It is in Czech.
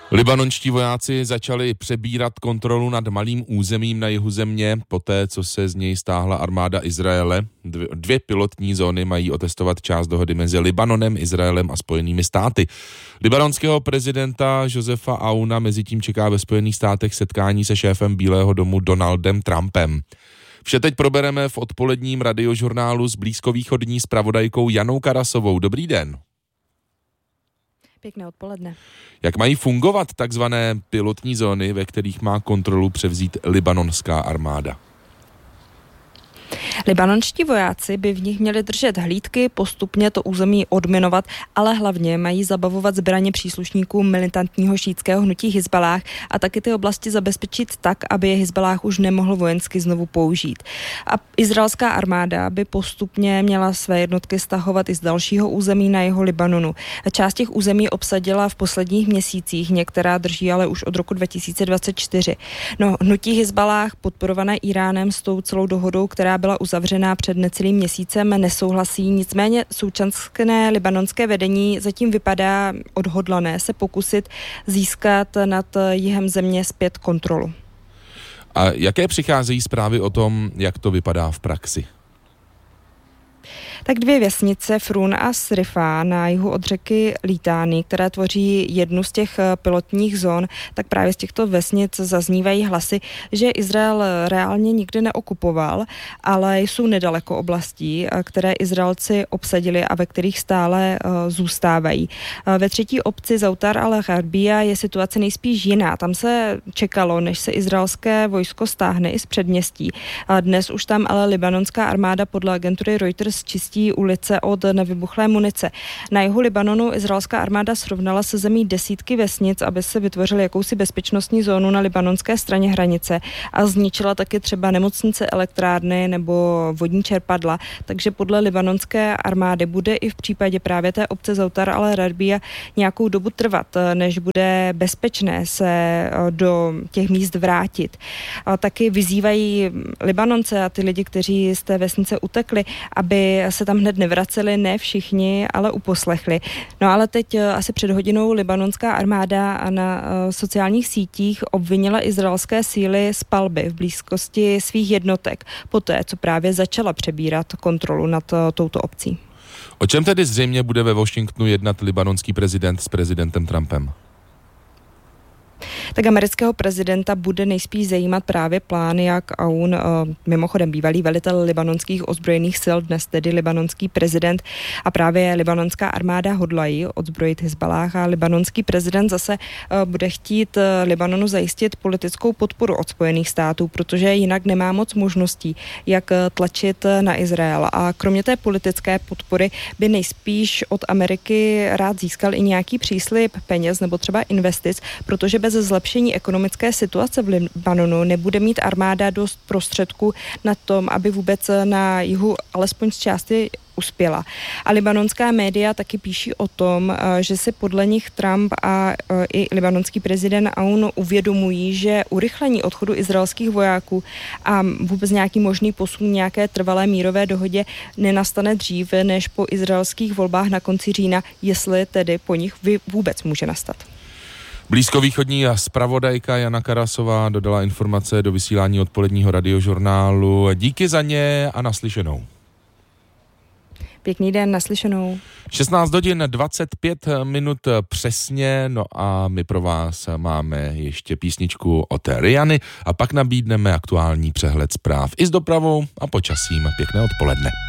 Libanonští vojáci začali přebírat kontrolu nad malým územím na jihu země, poté co se z něj stáhla armáda Izraele. Dvě pilotní zóny mají otestovat část dohody mezi Libanonem, Izraelem a Spojenými státy. Libanonského prezidenta Josefa Aouna mezitím čeká ve Spojených státech setkání se šéfem Bílého domu Donaldem Trumpem. Vše teď probereme v odpoledním radiožurnálu s blízkovýchodní zpravodajkou Janou Karasovou. Dobrý den. Pěkné odpoledne. Jak mají fungovat takzvané pilotní zóny, ve kterých má kontrolu převzít libanonská armáda? Libanonští vojáci by v nich měli držet hlídky, postupně to území odminovat, ale hlavně mají zabavovat zbraně příslušníků militantního šítského hnutí Hizballáh a taky ty oblasti zabezpečit tak, aby je Hizballáh už nemohl vojensky znovu použít. A izraelská armáda by postupně měla své jednotky stahovat i z dalšího území na jihu Libanonu. Část těch území obsadila v posledních měsících, některá drží ale už od roku 2024. No, hnutí Hizballáh, podporované Iránem s tou celou dohodou, která byla uzavřená před necelým měsícem, nesouhlasí. Nicméně současné libanonské vedení zatím vypadá odhodlané se pokusit získat nad jihem země zpět kontrolu. A jaké přicházejí zprávy o tom, jak to vypadá v praxi? Tak dvě vesnice, Frun a Srifa, na jihu od řeky Lítány, které tvoří jednu z těch pilotních zón, tak právě z těchto vesnic zaznívají hlasy, že Izrael reálně nikdy neokupoval, ale jsou nedaleko oblastí, které Izraelci obsadili a ve kterých stále zůstávají. Ve třetí obci Zautar al-Gharbia je situace nejspíš jiná. Tam se čekalo, než se izraelské vojsko stáhne i z předměstí. Dnes už tam ale libanonská armáda podle agentury Reuters čistí ulice od nevybuchlé munice. Na jihu Libanonu izraelská armáda srovnala se zemí desítky vesnic, aby se vytvořily jakousi bezpečnostní zónu na libanonské straně hranice a zničila taky třeba nemocnice, elektrárny nebo vodní čerpadla. Takže podle libanonské armády bude i v případě právě té obce Zautar al-Gharbia nějakou dobu trvat, než bude bezpečné se do těch míst vrátit. A taky vyzývají Libanonce a ty lidi, kteří z té vesnice utekli, aby se tam hned nevraceli, ne všichni, ale uposlechli. No ale teď asi před hodinou libanonská armáda na sociálních sítích obvinila izraelské síly z palby v blízkosti svých jednotek, poté, co právě začala přebírat kontrolu nad touto obcí. O čem tedy zřejmě bude ve Washingtonu jednat libanonský prezident s prezidentem Trumpem? Tak amerického prezidenta bude nejspíš zajímat právě plán, jak Aoun, mimochodem bývalý velitel libanonských ozbrojených sil, dnes tedy libanonský prezident, a právě libanonská armáda hodlají odzbrojit Hizballáh a libanonský prezident zase bude chtít Libanonu zajistit politickou podporu od Spojených států, protože jinak nemá moc možností, jak tlačit na Izrael. A kromě té politické podpory by nejspíš od Ameriky rád získal i nějaký příslib peněz nebo třeba investic, protože bez zlepšení ekonomické situace v Libanonu nebude mít armáda dost prostředků na tom, aby vůbec na jihu alespoň z části uspěla. A libanonská média taky píší o tom, že si podle nich Trump a i libanonský prezident Aoun uvědomují, že urychlení odchodu izraelských vojáků a vůbec nějaký možný posun nějaké trvalé mírové dohodě nenastane dříve než po izraelských volbách na konci října, jestli tedy po nich vůbec může nastat. Blízkovýchodní zpravodajka Jana Karasová dodala informace do vysílání odpoledního radiožurnálu. Díky za ně a naslyšenou. Pěkný den, naslyšenou. 16 hodin 25 minut přesně, no a my pro vás máme ještě písničku od Riany a pak nabídneme aktuální přehled zpráv i s dopravou a počasím. Pěkné odpoledne.